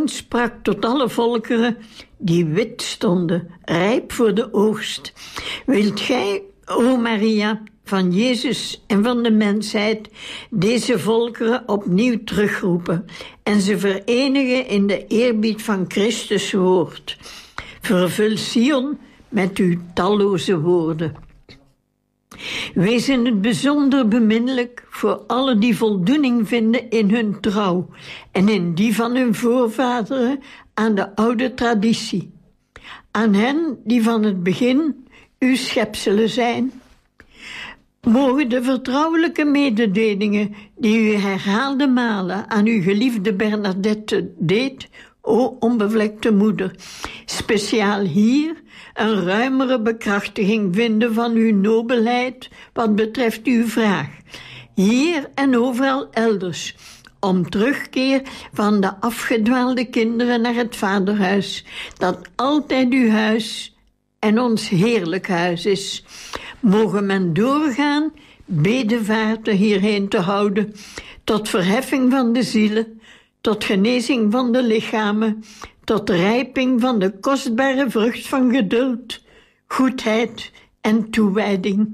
sprak tot alle volkeren die wit stonden, rijp voor de oogst. Wilt gij, o Maria, van Jezus en van de mensheid, deze volkeren opnieuw terugroepen en ze verenigen in de eerbied van Christus woord. Vervul Sion met uw talloze woorden. Wees in het bijzonder beminnelijk voor alle die voldoening vinden in hun trouw en in die van hun voorvaderen aan de oude traditie. Aan hen die van het begin uw schepselen zijn. Mogen de vertrouwelijke mededelingen die u herhaalde malen aan uw geliefde Bernadette deed, o onbevlekte moeder, speciaal hier een ruimere bekrachtiging vinden van uw nobelheid wat betreft uw vraag, hier en overal elders, om terugkeer van de afgedwaalde kinderen naar het vaderhuis, dat altijd uw huis en ons heerlijk huis is. Mogen men doorgaan bedevaarten hierheen te houden, tot verheffing van de zielen, tot genezing van de lichamen, tot rijping van de kostbare vrucht van geduld, goedheid en toewijding.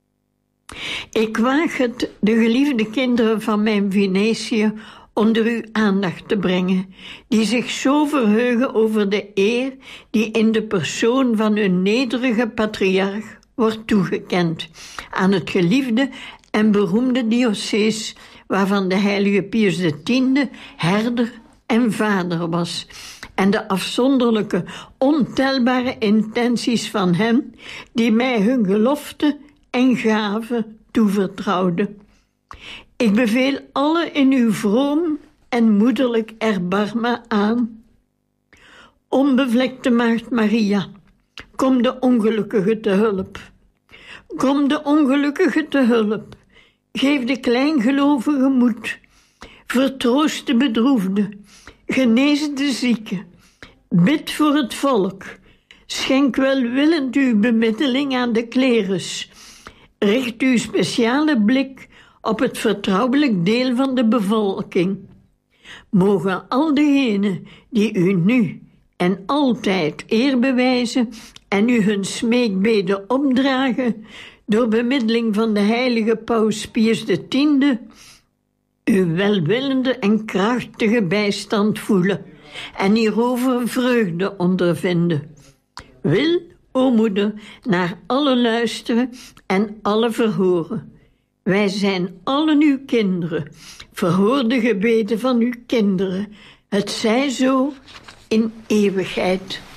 Ik waag het de geliefde kinderen van mijn Venetië onder uw aandacht te brengen, die zich zo verheugen over de eer die in de persoon van hun nederige patriarch wordt toegekend aan het geliefde en beroemde diocees waarvan de heilige Pius X herder en vader was, en de afzonderlijke, ontelbare intenties van hen die mij hun gelofte en gave toevertrouwden. Ik beveel alle in uw vroom en moederlijk erbarmen aan. Onbevlekte Maagd Maria, kom de ongelukkige te hulp. Kom de ongelukkige te hulp. Geef de kleingelovige moed. Vertroost de bedroefde. Genees de zieke. Bid voor het volk. Schenk welwillend uw bemiddeling aan de klerus. Richt uw speciale blik op het vertrouwelijk deel van de bevolking. Mogen al degenen die u nu en altijd eer bewijzen en u hun smeekbeden opdragen, door bemiddeling van de heilige Paus Pius X, uw welwillende en krachtige bijstand voelen en hierover vreugde ondervinden. Wil, o moeder, naar alle luisteren en alle verhoren. Wij zijn allen uw kinderen. Verhoor de gebeden van uw kinderen. Het zij zo in eeuwigheid.